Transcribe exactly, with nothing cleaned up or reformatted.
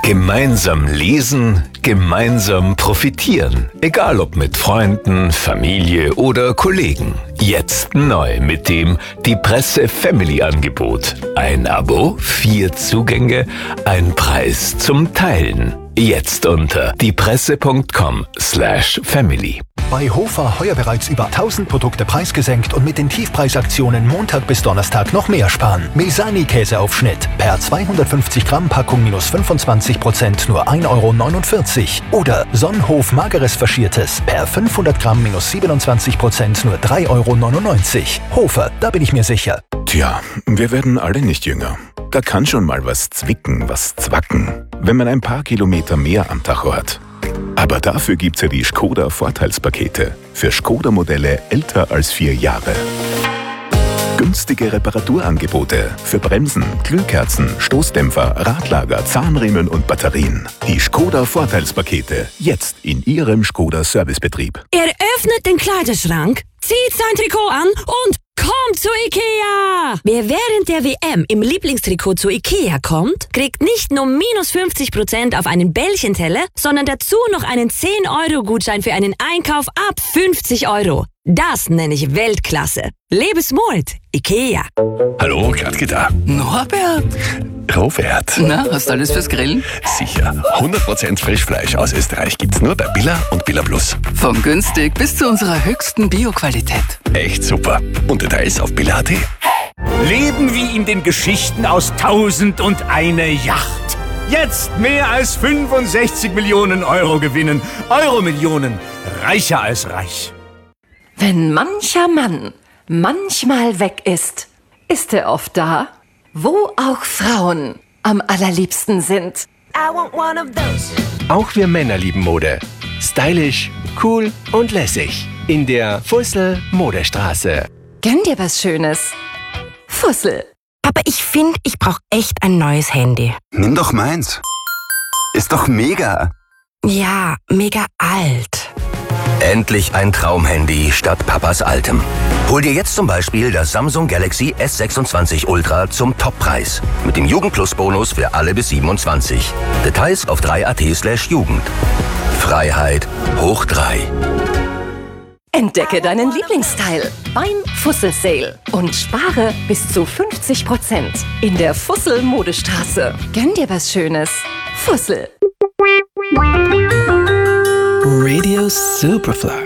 Gemeinsam lesen, gemeinsam profitieren. Egal ob mit Freunden, Familie oder Kollegen. Jetzt neu mit dem Die Presse Family Angebot. Ein Abo, vier Zugänge, ein Preis zum Teilen. Jetzt unter diepresse.com slash family. Bei Hofer heuer bereits über tausend Produkte preisgesenkt und mit den Tiefpreisaktionen Montag bis Donnerstag noch mehr sparen. Mesani-Käseaufschnitt per zweihundertfünfzig Gramm Packung minus fünfundzwanzig Prozent nur ein Euro neunundvierzig. Oder Sonnenhof Mageres Faschiertes per fünfhundert Gramm minus siebenundzwanzig Prozent nur drei Euro neunundneunzig. Hofer, da bin ich mir sicher. Tja, wir werden alle nicht jünger. Da kann schon mal was zwicken, was zwacken, wenn man ein paar Kilometer mehr am Tacho hat. Aber dafür gibt's ja die Skoda Vorteilspakete für Skoda-Modelle älter als vier Jahre. Günstige Reparaturangebote für Bremsen, Glühkerzen, Stoßdämpfer, Radlager, Zahnriemen und Batterien. Die Skoda Vorteilspakete jetzt in Ihrem Skoda Servicebetrieb. Er öffnet den Kleiderschrank, zieht sein Trikot an und kommt zu Ikea! Wer während der W M im Lieblingstrikot zu Ikea kommt, kriegt nicht nur minus fünfzig Prozent auf einen Bällchenteller, sondern dazu noch einen zehn Euro Gutschein für einen Einkauf ab fünfzig Euro. Das nenne ich Weltklasse. Lebe smart, Ikea. Hallo, Gladke da. Norbert. Robert. Na, hast du alles fürs Grillen? Sicher. hundert Prozent Frischfleisch aus Österreich gibt's nur bei Billa und Billa Plus. Vom günstig bis zu unserer höchsten Bio-Qualität. Echt super. Und Details auf billa punkt at. Leben wie in den Geschichten aus Tausend und eine Yacht. Jetzt mehr als fünfundsechzig Millionen Euro gewinnen. Euro-Millionen. Reicher als reich. Wenn mancher Mann manchmal weg ist, ist er oft da, wo auch Frauen am allerliebsten sind. Auch wir Männer lieben Mode. Stylisch, cool und lässig. In der Fussel Modestraße. Gönn dir was Schönes. Fussel. Aber ich finde, ich brauche echt ein neues Handy. Nimm doch meins. Ist doch mega. Ja, mega alt. Endlich ein Traumhandy statt Papas altem. Hol dir jetzt zum Beispiel das Samsung Galaxy S sechsundzwanzig Ultra zum Toppreis. Mit dem Jugend-Plus-Bonus für alle bis siebenundzwanzig. Details auf drei punkt at slash Jugend. Freiheit hoch drei. Entdecke deinen Lieblingsteil beim Fussel Sale und spare bis zu fünfzig Prozent in der Fussel Modestraße. Gönn dir was Schönes. Fussel. Radio Superfly.